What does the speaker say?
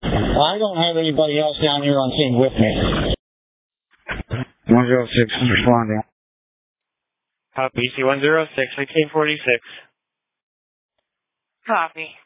I don't have anybody else down here on scene with me. 106 is responding. Copy, C-106, 1846. Copy.